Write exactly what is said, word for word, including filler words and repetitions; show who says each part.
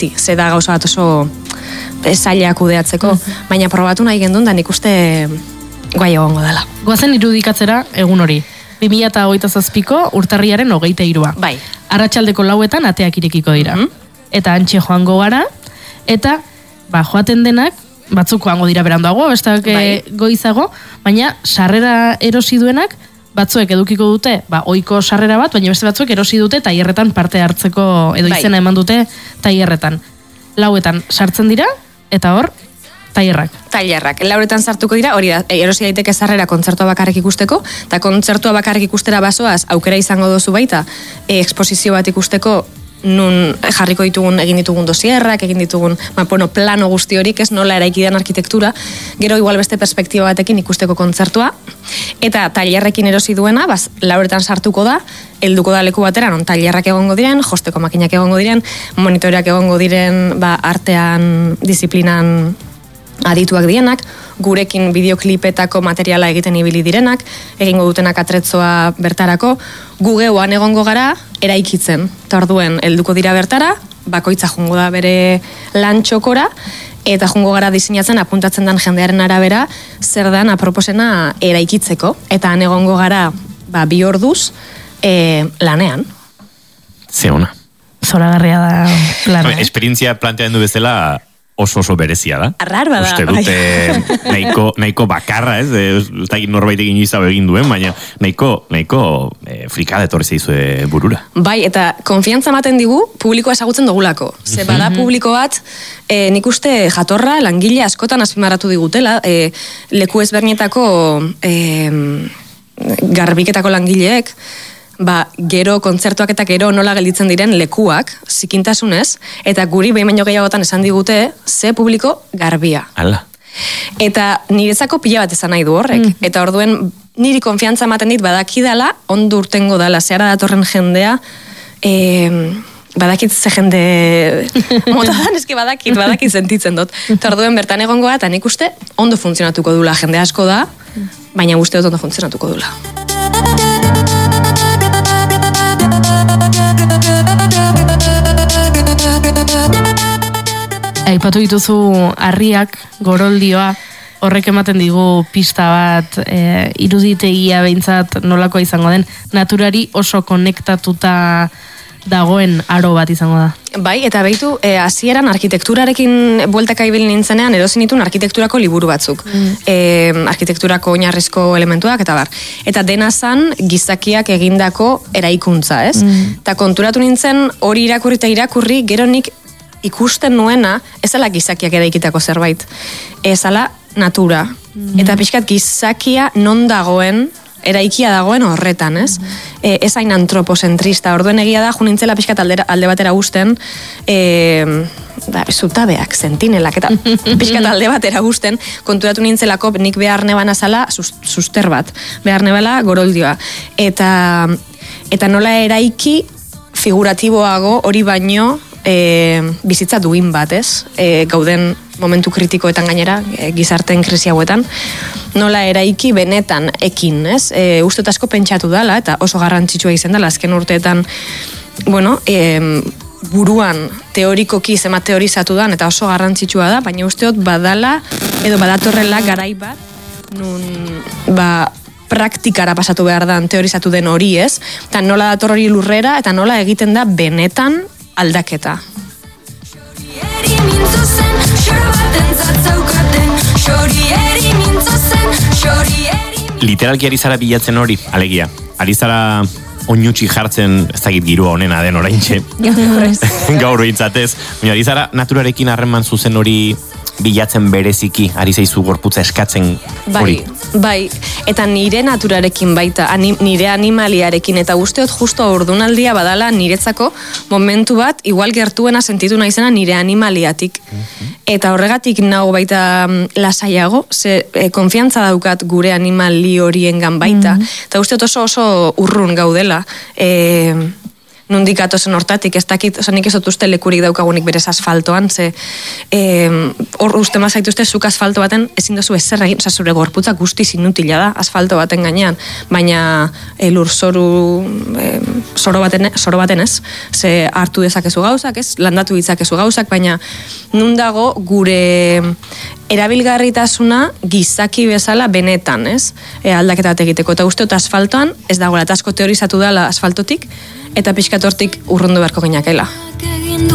Speaker 1: beti, ze da gauza bat oso zaila kudeatzeko, mm. baina probatu nahi gendun, da nik uste guai egongo dela.
Speaker 2: Goazen irudikatzera egun hori. bi mila hogeita zazpiko urtarriaren hogeita hirua.
Speaker 1: Bai.
Speaker 2: Arratsaldeko lauetan ateak irekiko dira. Mm-hmm. Eta antxe joango gara, eta ba, joaten denak, batzuk joango dira beranduago, bestak bai. goizago, baina sarrera erosi duenak, batzuek edukiko dute, ba, ohiko sarrera bat, baina beste batzuek erosi dute tailerretan parte hartzeko, edo izena bai. eman dute tailerretan. Lauetan sartzen dira, eta hor, tailerrak.
Speaker 1: Tailerrak. Lauretan sartuko dira, hori da, erosi daiteke sarrera kontzertua bakarrik ikusteko, eta kontzertua bakarrik ikustera basoaz, aukera izango dozu baita, e, eksposizio bat ikusteko, nun jarriko ditugun, egin ditugun dosierrak, egin ditugun, ba, bueno, plano guzti horik, ez nola eraikidan arkitektura, gero igual beste perspektiba batekin ikusteko kontzertua, eta tailerrekin erosi duena, baz, lauretan sartuko da, helduko da leku batera, non tailerrak egongo diren, josteko makinak egongo diren, monitoreak egongo diren, ba, artean, disiplinan adituak dienak, gurekin bideoklipetako materiala egiten ibili direnak, egingo dutenak atretzoa bertarako, gu geuan egongo gara eraikitzen. Eta orduen, helduko dira bertara, bakoitza jungo da bere lantxokora, eta jungo gara diseinatzen apuntatzen den jendearen arabera, zer dan aproposena eraikitzeko. Eta han egongo gara ba, bi orduz e, lanean.
Speaker 3: Ze ona.
Speaker 2: Zoragarria da plana.
Speaker 3: Esperientzia plantean du bezala oso oso berezia da.
Speaker 1: Arrar bada.
Speaker 3: Uste dute nahiko, nahiko bakarra, ez? Ez da norbait egin izau egin duen, baina nahiko, nahiko e, frikada etorri zeizue burura.
Speaker 1: Bai, eta konfiantza ematen digu publikoa ezagutzen dugulako. Ze bada publiko bat, e, nik uste jatorra, langile askotan azpimarratu digutela, e, leku ezberdinetako e, garbiketako langileek, ba, gero kontzertuak eta gero nola gelditzen diren lekuak, zikintasunez, eta guri behin baino gehiagotan esan digute, ze publiko garbia.
Speaker 3: Ala.
Speaker 1: Eta niretzako pila bat esan nahi du horrek. Mm. Eta orduen niri konfiantza ematen dit badakidala, ondo urtengo dala, zehara datorren jendea, e, badakit ze jende mota dan, eski badakit, badakit sentitzen dut. Eta orduen bertan egongoa, eta nik uste ondo funtzionatuko dula, jende asko da, baina uste dut ondo funtzionatuko dula.
Speaker 2: Aipatu dituzu harriak, goroldioa, horrek ematen digu pista bat, e, iruditegia behintzat nolakoa izango den, naturari oso konektatuta dagoen aro bat izango da.
Speaker 1: Bai, eta behitu, e, hasieran arkitekturarekin bueltaka ibili nintzenean erosin ditun arkitekturako liburu batzuk. Mm. E, arkitekturako oinarrizko elementuak, eta bar. Eta dena zan gizakiak egindako eraikuntza, ez? Mm. Eta konturatu nintzen hori irakurri eta irakurri, gero nik ikusten nuena, ezala gizakiak eraikitako zerbait, ezala natura. Mm. Eta pixkat gizakia non dagoen, eraikia dagoen horretan, ez? Mm. E, ez hain antropozentrista, orduen egia da, junintzela pixkat aldera, alde batera guzten, e, da, zutabeak, sentinelak, eta pixkat alde batera guzten, konturatu nintzelako nik behar nebana zala suster bat, behar nebala goroldioa. Eta, eta nola eraiki figuratiboago hori baino, E, bizitza duin bat, ez? E, gauden momentu kritikoetan gainera, e, gizarteen krisi hauetan, nola eraiki benetan ekin, ez? E, uste asko pentsatu dala, eta oso garrantzitsua izan dela, azken urteetan, bueno, e, buruan teorikoki zema teorizatu dan, eta oso garrantzitsua da, baina usteot badala, edo badatorrela garai bat, nun, ba, praktikara pasatu behar dan, teorizatu den hori, ez? Eta nola dator hori lurrera, eta nola egiten da benetan aldaketa.
Speaker 3: Literalki ari zara bilatzen hori, alegia. Ari zara oinutxi jartzen, ez dakit girua honena den oraintxe. Gaur behintzatez. Baina ari zara naturarekin harreman zuzen hori bilatzen bereziki, ari zaizu gorputza eskatzen hori.
Speaker 1: Bai, bai, eta nire naturarekin baita, anim, nire animaliarekin, eta usteot justo ordunaldia badala niretzako momentu bat, igual gertuena sentitu naizena nire animaliatik. Mm-hmm. Eta horregatik nago baita lasaiago, ze e, konfiantza daukat gure animali horiengan baita. Mm-hmm. Eta usteot oso oso urrun gaudela. E, nundik atozen hortatik, ez dakit, oza, nik ez dut uste lekurik daukagunik berez asfaltoan, ze hor uste mazaituzte zuk asfalto baten ezin dozu ezer egin, oza, zure gorputza guztiz inutila da asfalto baten gainean, baina e, lur zoru e, zoro baten, zoro baten ez, ze hartu dezakezu gauzak, ez, landatu ditzakezu gauzak, baina nun dago gure erabilgarritasuna gizaki bezala benetan, ez? E, aldaketa bat egiteko. Eta uste dut asfaltoan, ez dagoela, eta asko teorizatu dela asfaltotik, eta pixkat hortik urrundu beharko ginakela.